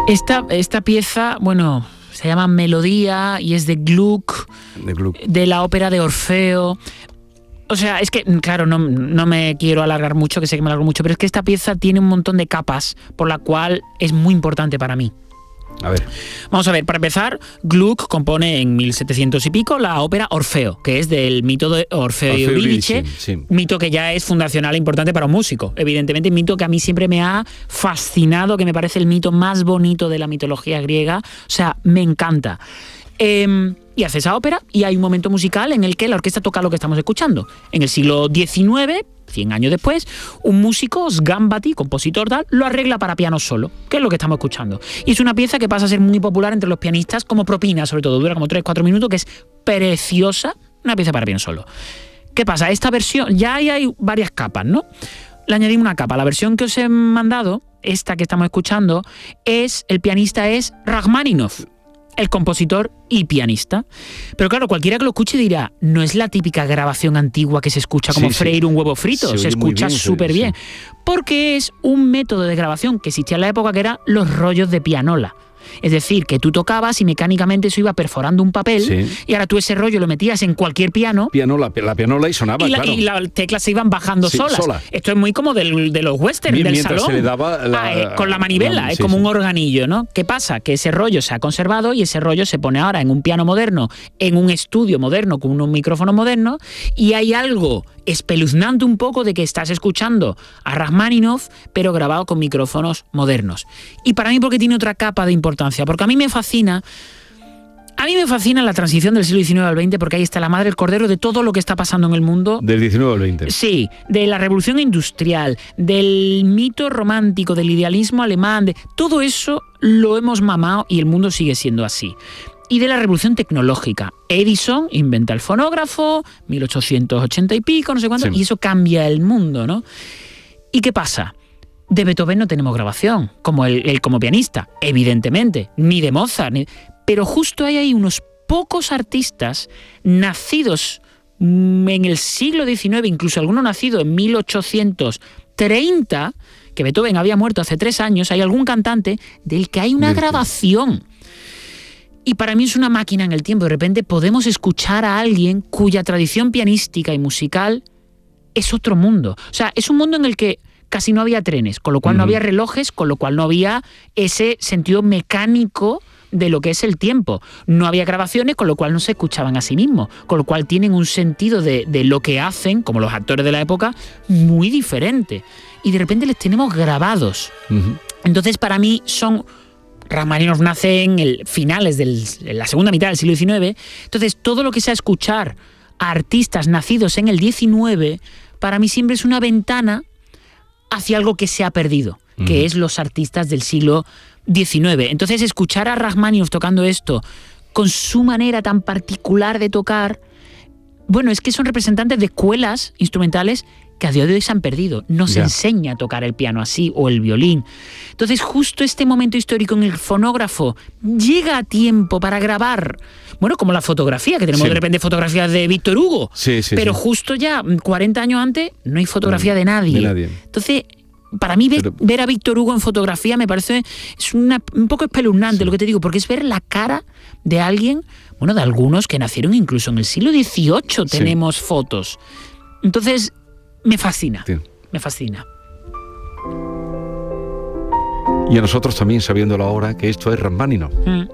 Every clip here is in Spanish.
Esta pieza, bueno, se llama Melodía y es de Gluck, de la ópera de Orfeo. O sea, es que, claro, no me quiero alargar mucho, que sé que me alargo mucho, pero es que esta pieza tiene un montón de capas, por la cual es muy importante para mí. A ver. Vamos a ver, para empezar, Gluck compone en 1700 y pico la ópera Orfeo, que es del mito de Orfeo y Eurídice, sí. Mito que ya es fundacional e importante para un músico. Evidentemente, mito que a mí siempre me ha fascinado, que me parece el mito más bonito de la mitología griega. O sea, me encanta. Y hace esa ópera y hay un momento musical en el que la orquesta toca lo que estamos escuchando. En el siglo XIX, 100 años después, un músico, Sgambati, compositor tal, lo arregla para piano solo, que es lo que estamos escuchando. Y es una pieza que pasa a ser muy popular entre los pianistas como propina, sobre todo, dura como 3-4 minutos, que es preciosa, una pieza para piano solo. ¿Qué pasa? Esta versión, ya hay varias capas, ¿no? Le añadimos una capa. La versión que os he mandado, esta que estamos escuchando, el pianista es Rachmaninoff, el compositor y pianista. Pero claro, cualquiera que lo escuche dirá, no es la típica grabación antigua que se escucha como freír un huevo frito, se escucha súper bien. Porque es un método de grabación que existía en la época, que eran los rollos de pianola. Es decir, que tú tocabas y mecánicamente eso iba perforando un papel y ahora tú ese rollo lo metías en cualquier piano. La pianola y sonaba, claro. Y las teclas se iban bajando solas. Esto es muy como de los westerns, del salón. Se le daba con la manivela, es como un organillo, ¿no? ¿Qué pasa? Que ese rollo se ha conservado y ese rollo se pone ahora en un piano moderno, en un estudio moderno, con unos micrófonos modernos, y hay algo espeluznante un poco de que estás escuchando a Rachmaninoff, pero grabado con micrófonos modernos. Y para mí, porque tiene otra capa de importancia, porque a mí me fascina la transición del siglo XIX al XX, porque ahí está la madre, el cordero de todo lo que está pasando en el mundo. Del XIX al XX. Sí, de la revolución industrial, del mito romántico, del idealismo alemán, de todo eso lo hemos mamado y el mundo sigue siendo así. Y de la revolución tecnológica. Edison inventa el fonógrafo, 1880 y pico, no sé cuánto, y eso cambia el mundo, ¿no? ¿Y qué pasa? De Beethoven no tenemos grabación, como él como pianista, evidentemente, ni de Mozart, pero justo hay unos pocos artistas nacidos en el siglo XIX, incluso alguno nacido en 1830, que Beethoven había muerto hace 3 años, hay algún cantante del que hay una grabación. Y para mí es una máquina en el tiempo. De repente podemos escuchar a alguien cuya tradición pianística y musical es otro mundo. O sea, es un mundo en el que casi no había trenes, con lo cual no había relojes, con lo cual no había ese sentido mecánico de lo que es el tiempo. No había grabaciones, con lo cual no se escuchaban a sí mismos, con lo cual tienen un sentido de lo que hacen, como los actores de la época, muy diferente. Y de repente les tenemos grabados. Entonces, para mí Rachmaninoff nace en finales de la segunda mitad del siglo XIX. Entonces, todo lo que sea escuchar a artistas nacidos en el XIX, para mí siempre es una ventana hacia algo que se ha perdido, que es los artistas del siglo XIX. Entonces, escuchar a Rachmaninoff tocando esto con su manera tan particular de tocar, bueno, es que son representantes de escuelas instrumentales que a día de hoy se han perdido. No se enseña a tocar el piano así o el violín. Entonces, justo este momento histórico en el fonógrafo llega a tiempo para grabar. Bueno, como la fotografía, que tenemos de repente fotografías de Víctor Hugo. Pero justo ya 40 años antes no hay fotografía de nadie. Entonces, para mí ver a Víctor Hugo en fotografía me parece un poco espeluznante, lo que te digo, porque es ver la cara de alguien, bueno, de algunos que nacieron incluso en el siglo XVIII tenemos fotos. Entonces, me fascina, me fascina. Y a nosotros también, sabiéndolo ahora, que esto es Rachmaninoff.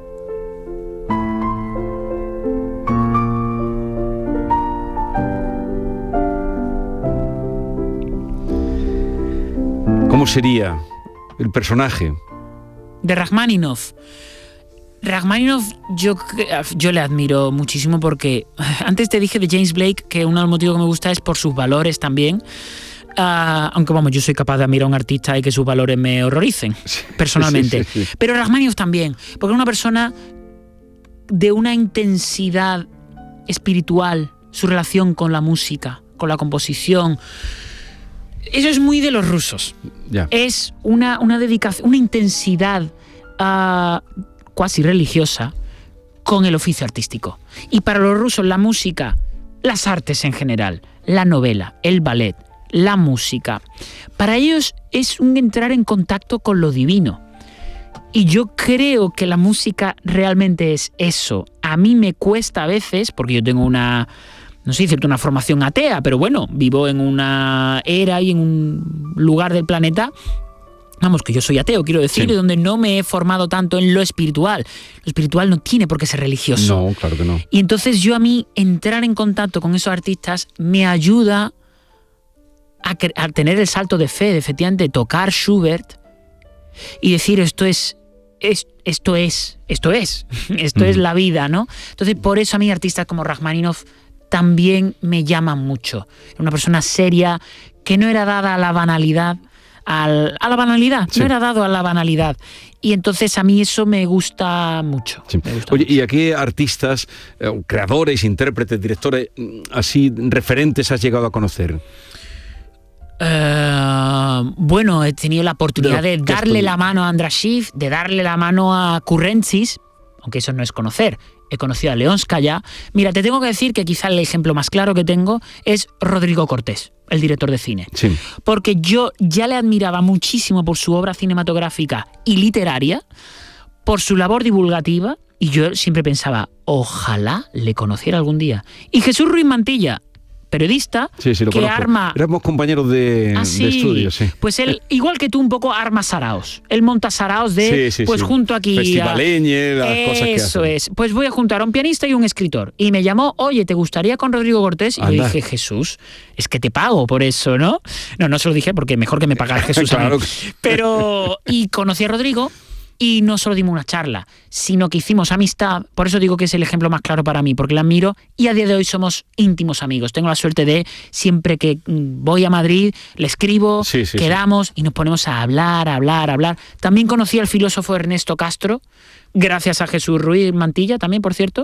¿Cómo sería el personaje de Rachmaninoff? Rachmaninoff yo le admiro muchísimo porque antes te dije de James Blake que uno de los motivos que me gusta es por sus valores también, aunque vamos, yo soy capaz de admirar a un artista y que sus valores me horroricen personalmente, pero Rachmaninoff también, porque es una persona de una intensidad espiritual, su relación con la música, con la composición. Eso es muy de los rusos. Es una dedicación, una intensidad cuasi religiosa con el oficio artístico. Y para los rusos la música, las artes en general, la novela, el ballet, la música, para ellos es un entrar en contacto con lo divino. Y yo creo que la música realmente es eso. A mí me cuesta a veces, porque yo tengo una formación atea, pero bueno, vivo en una era y en un lugar del planeta, vamos, que yo soy ateo, quiero decir, sí, donde no me he formado tanto en lo espiritual. Lo espiritual no tiene por qué ser religioso. No, claro que no. Y entonces a mí entrar en contacto con esos artistas me ayuda a tener el salto de fe, de efectivamente tocar Schubert y decir esto es la vida, ¿no? Entonces por eso a mí artistas como Rachmaninoff también me llaman mucho. Era una persona seria que no era dada a la banalidad, Sí. no era dado a la banalidad. Y entonces a mí eso me gusta mucho. Sí. Me gusta Oye, mucho. ¿y a qué artistas, creadores, intérpretes, directores, así referentes has llegado a conocer? Bueno, he tenido la oportunidad de ¿qué has darle podido? la mano a András Schiff, de darle la mano a Currentzis, aunque eso no es conocer. He conocido a Leonskaya. Mira, te tengo que decir que quizá el ejemplo más claro que tengo es Rodrigo Cortés, el director de cine. Sí. Porque yo ya le admiraba muchísimo por su obra cinematográfica y literaria, por su labor divulgativa, y yo siempre pensaba, ojalá le conociera algún día. Y Jesús Ruiz Mantilla, periodista, Sí, lo que conozco. arma... Éramos compañeros de estudio, sí. Pues él, igual que tú, un poco arma saraos. Él monta saraos de, Sí, pues sí. junto aquí... Festivaleñe, las cosas que Eso hacen. es. Pues voy a juntar a un pianista y un escritor. Y me llamó, oye, ¿te gustaría con Rodrigo Cortés? Y yo Anda. dije, Jesús, es que te pago por eso, ¿no? No se lo dije porque mejor que me pagara Jesús Claro. a mí. Pero, y conocí a Rodrigo... Y no solo dimos una charla, sino que hicimos amistad. Por eso digo que es el ejemplo más claro para mí, porque le admiro y a día de hoy somos íntimos amigos. Tengo la suerte de, siempre que voy a Madrid, le escribo, Sí, quedamos y nos ponemos a hablar. También conocí al filósofo Ernesto Castro, gracias a Jesús Ruiz Mantilla también, por cierto.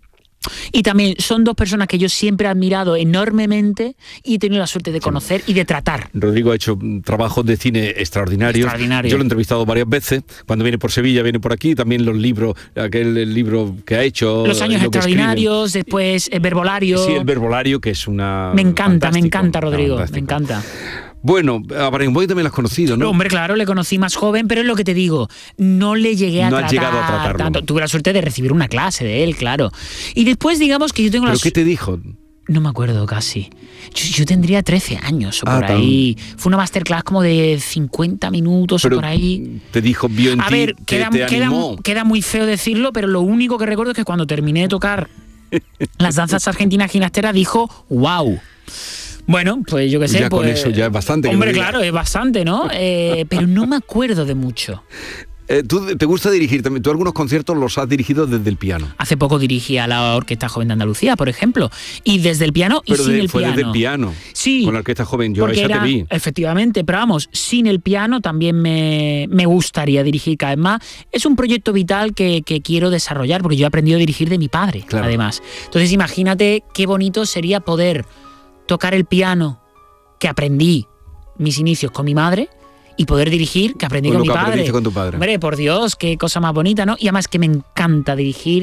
Y también son dos personas que yo siempre he admirado enormemente y he tenido la suerte de conocer y de tratar. Rodrigo ha hecho trabajos de cine extraordinarios. Extraordinario. Yo lo he entrevistado varias veces. Cuando viene por Sevilla, viene por aquí. También los libros, el libro que ha hecho. Los años lo que extraordinarios, después el Verbolario. Sí, el Verbolario, que es una... Me encanta, fantástico, Rodrigo, fantástico. me encanta. Bueno, a Barenboim también lo has conocido, ¿no? Hombre, claro, le conocí más joven, pero es lo que te digo, no le llegué a No tratar has llegado a tratarlo. tanto. Tuve la suerte de recibir una clase de él, claro. Y después, digamos que yo tengo ¿Pero qué te dijo? No me acuerdo casi. Yo tendría 13 años o por tan- ahí. Fue una masterclass como de 50 minutos Pero o por ahí. te dijo, vio en A ti, ver, te animó. queda muy feo decirlo, pero lo único que recuerdo es que cuando terminé de tocar las danzas argentinas ginasteras dijo, wow. Bueno, pues yo qué sé. Ya con pues, eso ya es bastante, que Hombre, lo diga. claro, es bastante, ¿no? Pero no me acuerdo de mucho. ¿Tú te gusta dirigir también? ¿Tú algunos conciertos los has dirigido desde el piano? Hace poco dirigí a la Orquesta Joven de Andalucía, por ejemplo. Y desde el piano y Pero sin el fue piano. desde el piano. Sí. Con la Orquesta Joven. Yo a Porque esa te vi. efectivamente, pero vamos, sin el piano también me gustaría dirigir cada vez más. Es un proyecto vital que quiero desarrollar, porque yo he aprendido a dirigir de mi padre, Claro. además. Entonces imagínate qué bonito sería poder tocar el piano que aprendí mis inicios con mi madre y poder dirigir que aprendí Con con lo mi que padre. aprendiste con tu padre. Hombre, por Dios, qué cosa más bonita, ¿no? Y además que me encanta dirigir,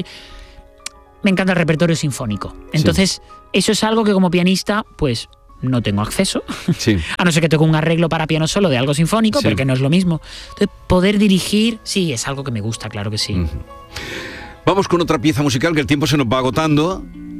me encanta el repertorio sinfónico. Entonces, eso es algo que como pianista, pues no tengo acceso. Sí. A no ser que toque un arreglo para piano solo de algo sinfónico, Sí. pero que no es lo mismo. Entonces, poder dirigir, sí, es algo que me gusta, claro que sí. Vamos con otra pieza musical, que el tiempo se nos va agotando.